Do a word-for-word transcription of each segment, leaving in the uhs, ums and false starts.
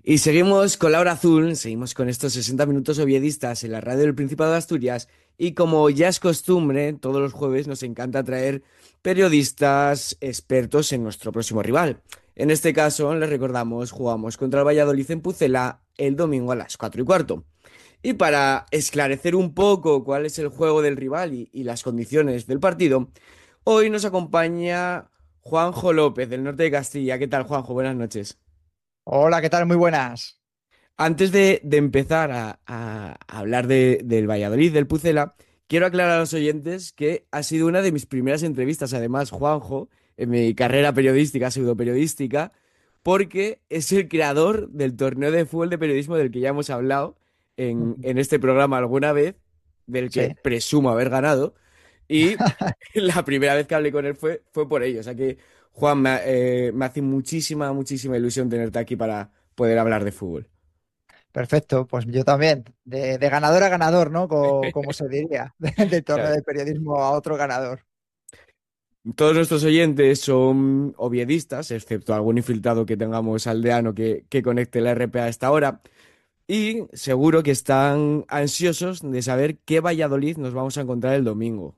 Y seguimos con la hora azul, seguimos con estos sesenta minutos oviedistas en la radio del Principado de Asturias y como ya es costumbre, todos los jueves nos encanta traer periodistas expertos en nuestro próximo rival. En este caso, les recordamos, jugamos contra el Valladolid en Pucela el domingo a las cuatro y cuarto. Y para esclarecer un poco cuál es el juego del rival y, y las condiciones del partido, hoy nos acompaña Juanjo López del norte de Castilla. ¿Qué tal, Juanjo? Buenas noches. Hola, ¿qué tal? Muy buenas. Antes de, de empezar a, a hablar de- del Valladolid, del Pucela, quiero aclarar a los oyentes que ha sido una de mis primeras entrevistas, además, Juanjo, en mi carrera periodística, pseudoperiodística, porque es el creador del torneo de fútbol de periodismo del que ya hemos hablado en, en este programa alguna vez, del que Sí, presumo haber ganado, y la primera vez que hablé con él fue, fue por ello. O sea que, Juan, me, ha- eh, me hace muchísima, muchísima ilusión tenerte aquí para poder hablar de fútbol. perfecto. Pues yo también. De, de ganador a ganador, ¿no? Co- Como, se diría. De, de torneo Claro. de periodismo a otro ganador. Todos nuestros oyentes son oviedistas, excepto algún infiltrado que tengamos aldeano que, que conecte la R P a esta hora. Y seguro que están ansiosos de saber qué Valladolid nos vamos a encontrar el domingo.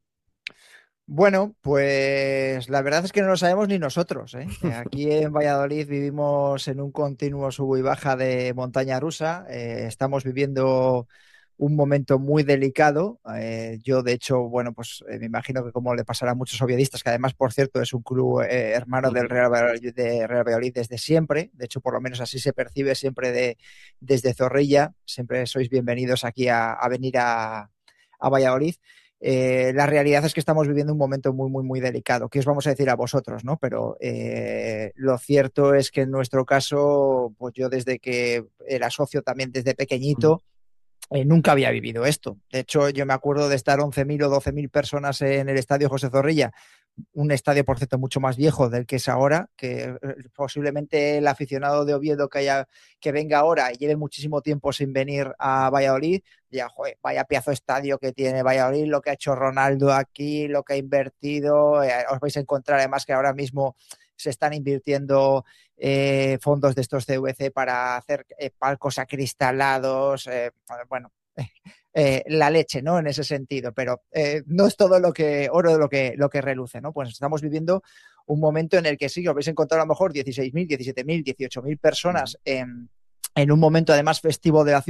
Bueno, pues la verdad es que no lo sabemos ni nosotros, ¿eh? Eh, Aquí en Valladolid vivimos en un continuo sub y baja de montaña rusa. Eh, estamos viviendo un momento muy delicado. Eh, yo, de hecho, bueno, pues eh, me imagino que como le pasará a muchos oviedistas, que además, por cierto, es un club eh, hermano del Ujú. Real Valladolid, de Real Valladolid desde siempre. De hecho, por lo menos así se percibe siempre de, desde Zorrilla. Siempre sois bienvenidos aquí a, a venir a, a Valladolid. Eh, la realidad es que estamos viviendo un momento muy, muy, muy delicado. ¿Qué os vamos a decir a vosotros, no? Pero eh, lo cierto es que en nuestro caso, pues yo desde que era socio también desde pequeñito, eh, nunca había vivido esto. De hecho, yo me acuerdo de estar once mil o doce mil personas en el estadio José Zorrilla, un estadio, por cierto, mucho más viejo del que es ahora, que eh, posiblemente el aficionado de Oviedo que, haya, que venga ahora y lleve muchísimo tiempo sin venir a Valladolid, ya, joder, vaya pedazo de estadio que tiene Valladolid, lo que ha hecho Ronaldo aquí, lo que ha invertido, eh, os vais a encontrar además que ahora mismo se están invirtiendo eh, fondos de estos C V C para hacer eh, palcos acristalados, eh, bueno, eh, la leche, ¿no? En ese sentido, pero eh, no es todo lo que oro lo que, lo que reluce, ¿no? Pues estamos viviendo un momento en el que sí, os vais a encontrar a lo mejor dieciséis mil, diecisiete mil, dieciocho mil Ujú. personas en, en un momento además festivo de la ciudad